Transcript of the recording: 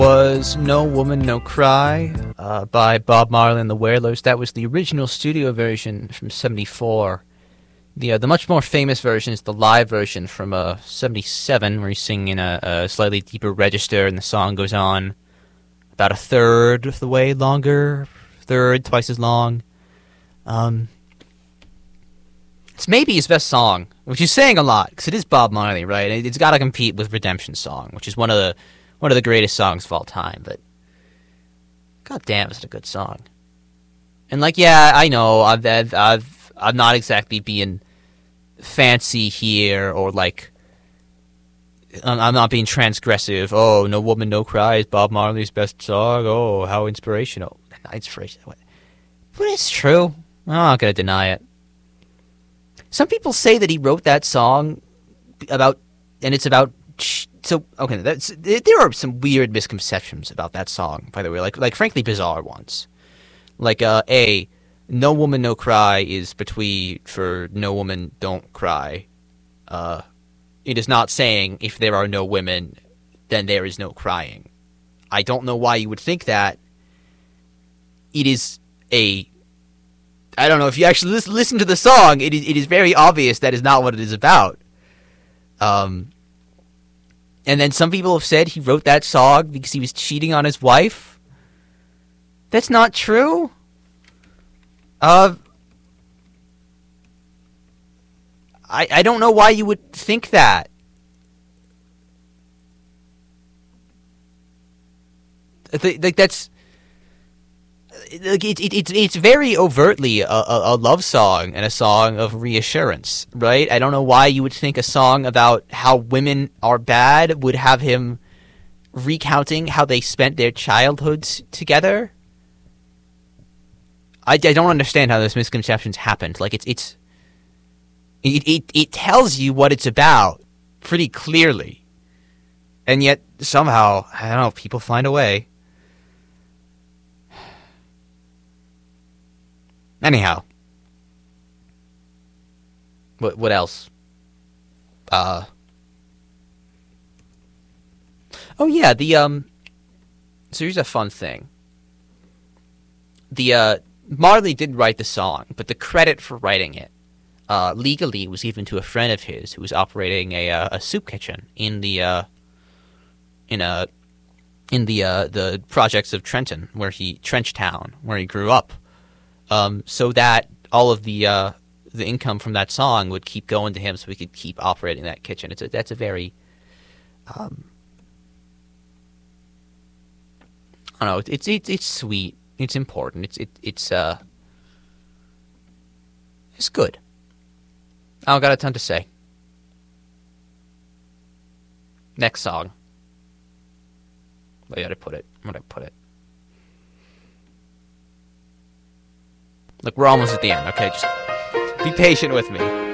Was No Woman No Cry by Bob Marley and the Wailers. That was the original studio version from 74. The much more famous version is the live version from 77, where he's singing in a slightly deeper register, and the song goes on about a third of the way longer, twice as long. It's maybe his best song, which is saying a lot, because it is Bob Marley, right? It's got to compete with Redemption Song, which is one of the greatest songs of all time, but god damn, is it a good song. And yeah, I know I'm not exactly being fancy here, or I'm not being transgressive. Oh, No Woman No Cry is Bob Marley's best song. Oh, how inspirational. Not inspirational. But it's true. I'm not going to deny it. Some people say that he wrote that song So, okay, there are some weird misconceptions about that song, by the way, like frankly bizarre ones. No Woman No Cry is between for No Woman Don't Cry. It is not saying if there are no women, then there is no crying. I don't know why you would think that. It is I don't know, if you actually listen to the song, it is very obvious that is not what it is about. And then some people have said he wrote that song because he was cheating on his wife. That's not true. I don't know why you would think that. That's it's very overtly a love song and a song of reassurance, right? I don't know why you would think a song about how women are bad would have him recounting how they spent their childhoods together. I don't understand how those misconceptions happened. It tells you what it's about pretty clearly, and yet somehow, I don't know, people find a way. Anyhow, what else? Oh yeah, so here's a fun thing. Marley did write the song, but the credit for writing it, legally, was given to a friend of his who was operating a soup kitchen in the projects of Trenchtown, where he grew up. So that all of the income from that song would keep going to him, so he could keep operating that kitchen. That's a very, I don't know. It's sweet. It's important. It's good. I don't got a ton to say. Next song. Where did I put it? Look, we're almost at the end, okay? Just be patient with me.